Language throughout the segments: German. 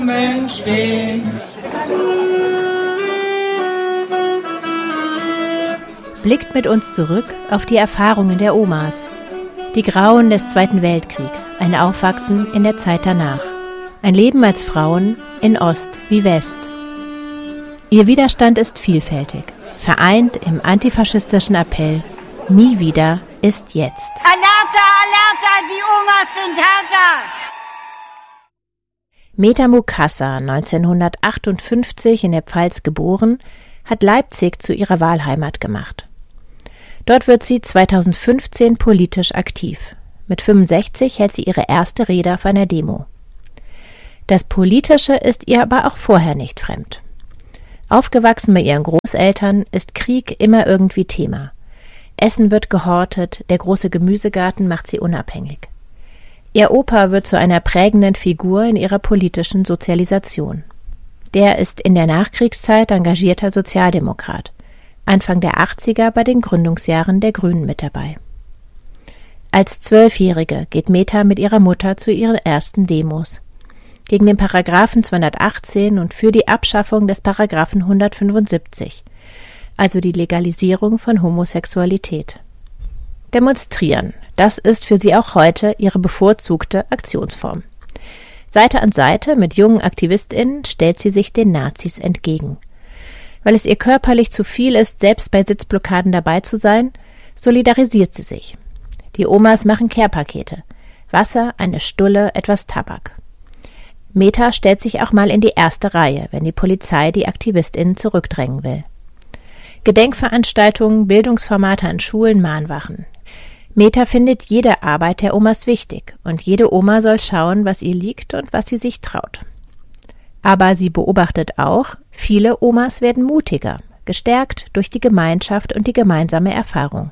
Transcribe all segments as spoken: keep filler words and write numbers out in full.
Blumen stehen. Blickt mit uns zurück auf die Erfahrungen der Omas. Die Grauen des Zweiten Weltkriegs, ein Aufwachsen in der Zeit danach. Ein Leben als Frauen in Ost wie West. Ihr Widerstand ist vielfältig, vereint im antifaschistischen Appell Nie wieder ist jetzt. Alerta, alerta, die Omas sind härter! Meta Mukasa, neunzehnhundertachtundfünfzig in der Pfalz geboren, hat Leipzig zu ihrer Wahlheimat gemacht. Dort wird sie zweitausendfünfzehn politisch aktiv. Mit fünfundsechzig hält sie ihre erste Rede auf einer Demo. Das Politische ist ihr aber auch vorher nicht fremd. Aufgewachsen bei ihren Großeltern ist Krieg immer irgendwie Thema. Essen wird gehortet, der große Gemüsegarten macht sie unabhängig. Ihr Opa wird zu einer prägenden Figur in ihrer politischen Sozialisation. Der ist in der Nachkriegszeit engagierter Sozialdemokrat. Anfang der achtziger bei den Gründungsjahren der Grünen mit dabei. Als Zwölfjährige geht Meta mit ihrer Mutter zu ihren ersten Demos. Gegen den Paragraphen zweihundertachtzehn und für die Abschaffung des Paragraphen hundertfünfundsiebzig, also die Legalisierung von Homosexualität. Demonstrieren, das ist für sie auch heute ihre bevorzugte Aktionsform. Seite an Seite mit jungen AktivistInnen stellt sie sich den Nazis entgegen. Weil es ihr körperlich zu viel ist, selbst bei Sitzblockaden dabei zu sein, solidarisiert sie sich. Die Omas machen Care-Pakete. Wasser, eine Stulle, etwas Tabak. Meta stellt sich auch mal in die erste Reihe, wenn die Polizei die AktivistInnen zurückdrängen will. Gedenkveranstaltungen, Bildungsformate an Schulen, Mahnwachen. Meta findet jede Arbeit der Omas wichtig und jede Oma soll schauen, was ihr liegt und was sie sich traut. Aber sie beobachtet auch, viele Omas werden mutiger, gestärkt durch die Gemeinschaft und die gemeinsame Erfahrung.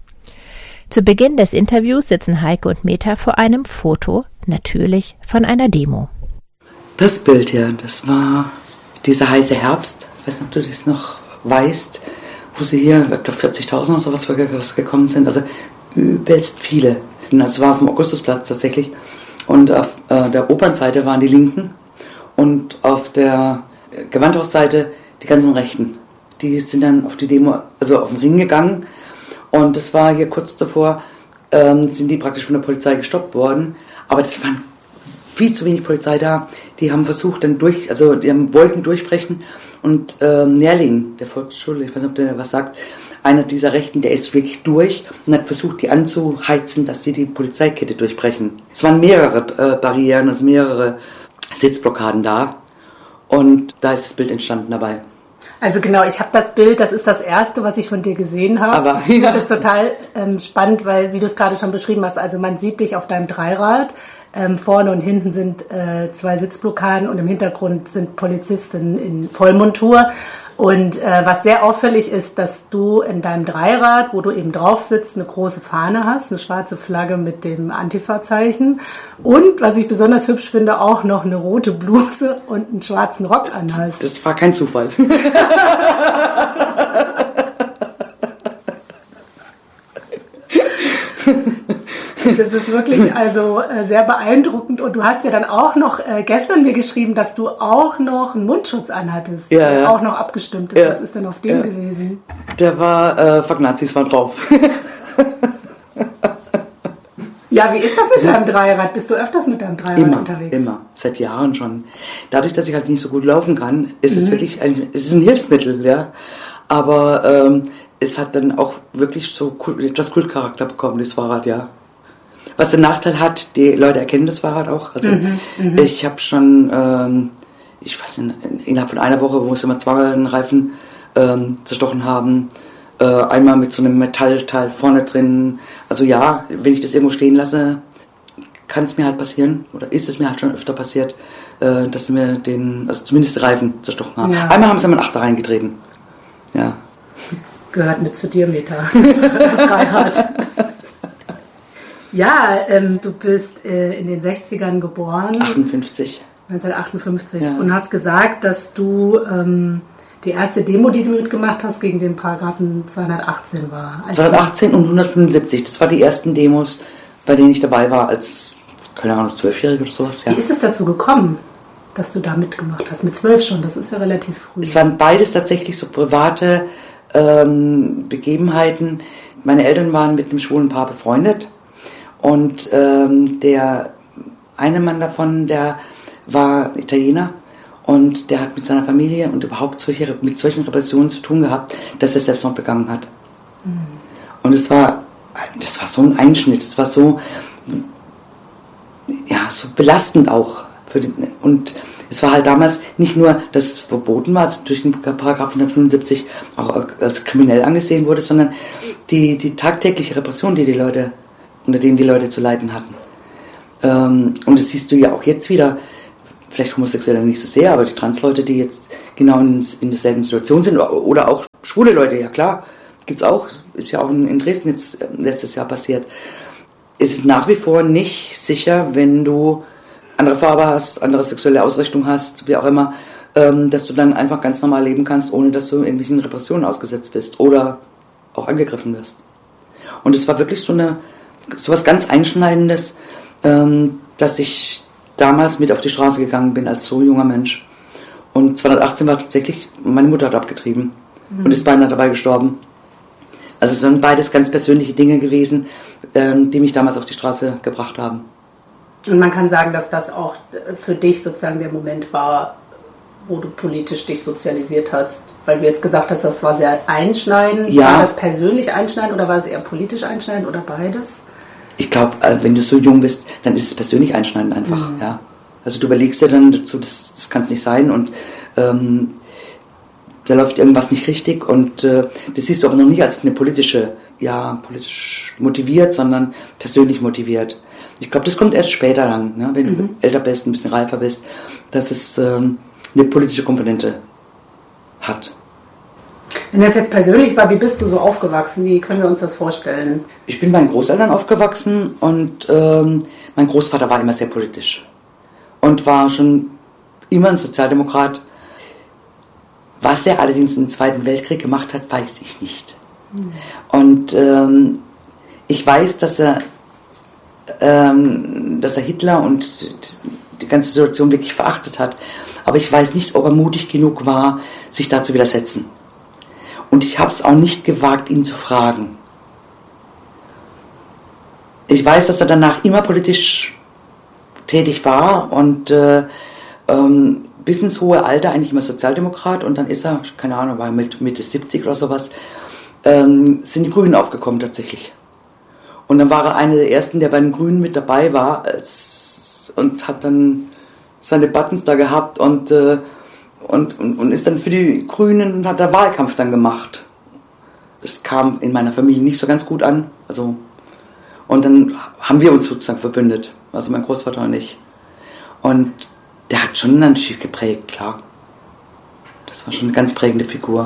Zu Beginn des Interviews sitzen Heike und Meta vor einem Foto, natürlich von einer Demo. Das Bild hier, das war dieser heiße Herbst, ich weiß nicht, ob du das noch weißt, wo sie hier, ich glaube vierzigtausend oder sowas gekommen sind, also übelst viele. Das war auf dem Augustusplatz tatsächlich. Und auf äh, der Opernseite waren die Linken und auf der Gewandhausseite die ganzen Rechten. Die sind dann auf die Demo, also auf den Ring gegangen. Und das war hier kurz davor, ähm, sind die praktisch von der Polizei gestoppt worden. Aber das waren viel zu wenig Polizei da. Die haben versucht, dann durch, also die haben, wollten durchbrechen. Und ähm, Nährling, der Volksschule, ich weiß nicht, ob der was sagt, einer dieser Rechten, der ist wirklich durch und hat versucht, die anzuheizen, dass sie die Polizeikette durchbrechen. Es waren mehrere äh, Barrieren, also mehrere Sitzblockaden da. Und da ist das Bild entstanden dabei. Also genau, ich habe das Bild, das ist das erste, was ich von dir gesehen habe. Aber ich finde das total ähm, spannend, weil, wie du es gerade schon beschrieben hast, also man sieht dich auf deinem Dreirad, ähm, vorne und hinten sind äh, zwei Sitzblockaden und im Hintergrund sind Polizisten in Vollmontur. Und äh, was sehr auffällig ist, dass du in deinem Dreirad, wo du eben drauf sitzt, eine große Fahne hast, eine schwarze Flagge mit dem Antifa-Zeichen und, was ich besonders hübsch finde, auch noch eine rote Bluse und einen schwarzen Rock anhast. Das war kein Zufall. Das ist wirklich also äh, sehr beeindruckend. Und du hast ja dann auch noch äh, gestern mir geschrieben, dass du auch noch einen Mundschutz anhattest, ja, der ja. auch noch abgestimmt ist. Ja. Was ist denn auf dem ja. gewesen? Der war, äh, Fuck Nazis war drauf. Ja, wie ist das mit deinem Dreirad? Bist du öfters mit deinem Dreirad immer, unterwegs? Immer, seit Jahren schon. Dadurch, dass ich halt nicht so gut laufen kann, ist mhm. es wirklich, ein, es ist ein Hilfsmittel, ja. Aber ähm, es hat dann auch wirklich so Kult, etwas Kultcharakter bekommen, das Fahrrad, ja. Was den Nachteil hat, die Leute erkennen das Fahrrad auch. Also mhm, ich habe schon, ähm, ich weiß nicht, innerhalb von einer Woche, wo es immer zweimal den Reifen ähm, zerstochen haben, äh, einmal mit so einem Metallteil vorne drin. Also ja, wenn ich das irgendwo stehen lasse, kann es mir halt passieren, oder ist es mir halt schon öfter passiert, äh, dass sie mir den, also zumindest die Reifen zerstochen haben. Ja. Einmal haben sie mir einen Achter reingetreten. Ja. Gehört mit zu dir, Meta, das Dreirad. Ja, ähm, du bist äh, in den sechzigern geboren. achtundfünfzig. neunzehnhundertachtundfünfzig. Ja. Und hast gesagt, dass du ähm, die erste Demo, die du mitgemacht hast, gegen den Paragraphen zweihundertachtzehn war. Als zweihundertachtzehn und hundertfünfundsiebzig, das waren die ersten Demos, bei denen ich dabei war als, keine Ahnung, Zwölfjährige oder sowas. Ja. Wie ist es dazu gekommen? dass du da mitgemacht hast? Mit zwölf schon, das ist ja relativ früh. Es waren beides tatsächlich so private ähm, Begebenheiten. Meine Eltern waren mit einem schwulen Paar befreundet und ähm, der eine Mann davon, der war Italiener und der hat mit seiner Familie und überhaupt solche, mit solchen Repressionen zu tun gehabt, dass er Selbstmord begangen hat. Mhm. Und es war, das war so ein Einschnitt, es war so, ja, so belastend auch. Für den, und es war halt damals nicht nur, dass es verboten war, also durch den Paragraph hundertfünfundsiebzig auch als kriminell angesehen wurde, sondern die, die tagtägliche Repression, die die Leute, unter denen die Leute zu leiden hatten. Ähm, und das siehst du ja auch jetzt wieder, vielleicht Homosexuelle nicht so sehr, aber die Transleute, die jetzt genau in, in derselben Situation sind, oder auch schwule Leute, ja klar, gibt's auch, ist ja auch in Dresden jetzt letztes Jahr passiert. Es ist nach wie vor nicht sicher, wenn du andere Farbe hast, andere sexuelle Ausrichtung hast, wie auch immer, ähm, dass du dann einfach ganz normal leben kannst, ohne dass du irgendwelchen Repressionen ausgesetzt bist oder auch angegriffen wirst. Und es war wirklich so eine, so was ganz Einschneidendes, ähm, dass ich damals mit auf die Straße gegangen bin als so junger Mensch. Und zweitausendachtzehn war tatsächlich, meine Mutter hat abgetrieben mhm. und ist beinahe dabei gestorben. Also es sind beides ganz persönliche Dinge gewesen, ähm, die mich damals auf die Straße gebracht haben. Und man kann sagen, dass das auch für dich sozusagen der Moment war, wo du politisch dich sozialisiert hast. Weil du jetzt gesagt hast, das war sehr einschneidend. Ja. War das persönlich einschneidend oder war es eher politisch einschneidend oder beides? Ich glaube, wenn du so jung bist, dann ist es persönlich einschneidend einfach. Mhm. Ja. Also du überlegst dir dann dazu, das, das kann es nicht sein und ähm, da läuft irgendwas nicht richtig und äh, das siehst du auch noch nicht als eine politische, ja, politisch motiviert, sondern persönlich motiviert. Ich glaube, das kommt erst später dann, ne, wenn mhm. du älter bist, ein bisschen reifer bist, dass es ähm, eine politische Komponente hat. Wenn das jetzt persönlich war, wie bist du so aufgewachsen? Wie können wir uns das vorstellen? Ich bin bei meinen Großeltern aufgewachsen und ähm, mein Großvater war immer sehr politisch und war schon immer ein Sozialdemokrat. Was er allerdings im Zweiten Weltkrieg gemacht hat, weiß ich nicht. Mhm. Und ähm, ich weiß, dass er Ähm, dass er Hitler und die ganze Situation wirklich verachtet hat. Aber ich weiß nicht, ob er mutig genug war, sich da zu widersetzen. Und ich habe es auch nicht gewagt, ihn zu fragen. Ich weiß, dass er danach immer politisch tätig war und äh, ähm, bis ins hohe Alter eigentlich immer Sozialdemokrat und dann ist er, keine Ahnung, war mit Mitte siebzig oder sowas, ähm, sind die Grünen aufgekommen tatsächlich. Und dann war er einer der ersten, der bei den Grünen mit dabei war als, und hat dann seine Buttons da gehabt und, äh, und, und, und ist dann für die Grünen und hat da Wahlkampf dann gemacht. Das kam in meiner Familie nicht so ganz gut an. Also, und dann haben wir uns sozusagen verbündet, also mein Großvater und ich. Und der hat schon natürlich geprägt, klar. Das war schon eine ganz prägende Figur.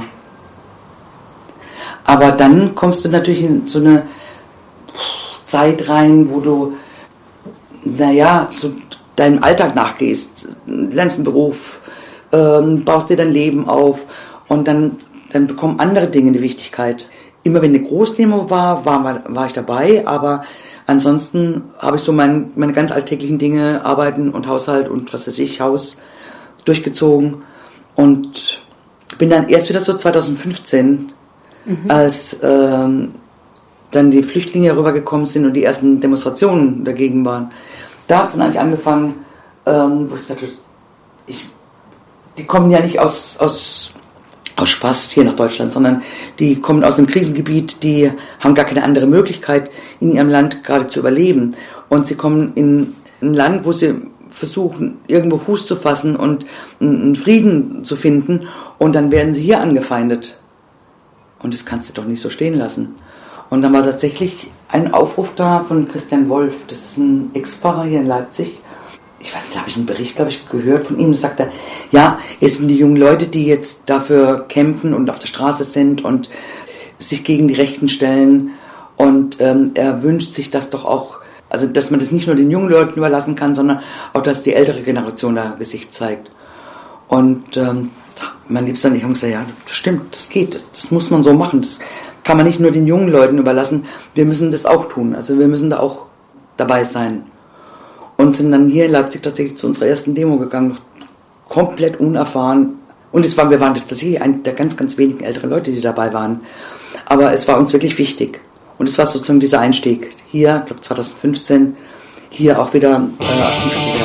Aber dann kommst du natürlich in so eine Zeit rein, wo du, naja, zu deinem Alltag nachgehst, lernst einen Beruf, ähm, baust dir dein Leben auf und dann, dann bekommen andere Dinge eine Wichtigkeit. Immer wenn eine Großdemo war, war, war ich dabei, aber ansonsten habe ich so mein, meine ganz alltäglichen Dinge, Arbeiten und Haushalt und was weiß ich, Haus durchgezogen und bin dann erst wieder so zweitausendfünfzehn, mhm. als ähm, dann die Flüchtlinge rübergekommen sind und die ersten Demonstrationen dagegen waren. Da hat es dann eigentlich angefangen, ähm, wo ich gesagt habe, ich, die kommen ja nicht aus, aus, aus Spaß hier nach Deutschland, sondern die kommen aus einem Krisengebiet, die haben gar keine andere Möglichkeit, in ihrem Land gerade zu überleben. Und sie kommen in ein Land, wo sie versuchen, irgendwo Fuß zu fassen und einen Frieden zu finden und dann werden sie hier angefeindet. Und das kannst du doch nicht so stehen lassen. Und dann war tatsächlich ein Aufruf da von Christian Wolf, das ist ein Ex-Pfarrer hier in Leipzig. Ich weiß nicht, habe ich einen Bericht, glaube ich, gehört von ihm, da sagt er, ja, es sind die jungen Leute, die jetzt dafür kämpfen und auf der Straße sind und sich gegen die Rechten stellen. Und ähm, er wünscht sich das doch auch, also dass man das nicht nur den jungen Leuten überlassen kann, sondern auch, dass die ältere Generation da Gesicht zeigt. Und ähm, mein Liebster und ich haben gesagt, ja, das stimmt, das geht, das, das muss man so machen, das kann man nicht nur den jungen Leuten überlassen, wir müssen das auch tun, also wir müssen da auch dabei sein. Und sind dann hier in Leipzig tatsächlich zu unserer ersten Demo gegangen, komplett unerfahren. Und es war, wir waren tatsächlich eine der ganz, ganz wenigen älteren Leute, die dabei waren. Aber es war uns wirklich wichtig. Und es war sozusagen dieser Einstieg. Hier, ich glaube zwanzig fünfzehn, hier auch wieder äh, aktiv zu werden.